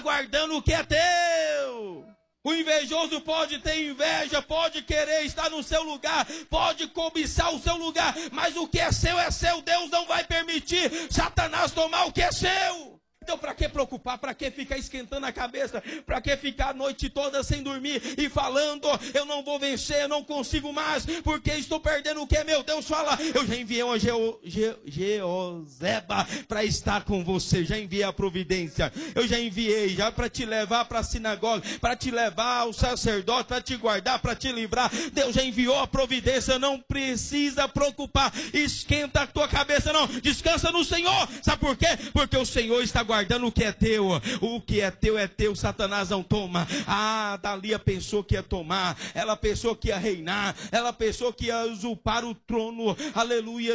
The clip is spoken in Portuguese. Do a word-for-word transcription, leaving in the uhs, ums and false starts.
guardando o que é teu. O invejoso pode ter inveja, pode querer estar no seu lugar, pode cobiçar o seu lugar, mas o que é seu é seu. Deus não vai permitir Satanás tomar o que é seu. Então para que preocupar, para que ficar esquentando a cabeça, para que ficar a noite toda sem dormir e falando, eu não vou vencer, eu não consigo mais, porque estou perdendo o que é meu. Deus fala, eu já enviei uma Jeoseba para estar com você, já enviei a providência, eu já enviei, já para te levar para a sinagoga, para te levar ao sacerdote, para te guardar, para te livrar. Deus já enviou a providência, não precisa preocupar, esquenta a tua cabeça não, descansa no Senhor. Sabe por quê? Porque o Senhor está guardando o que é teu. O que é teu é teu, Satanás não toma. Ah, Dalia pensou que ia tomar, ela pensou que ia reinar, ela pensou que ia usurpar o trono, aleluia.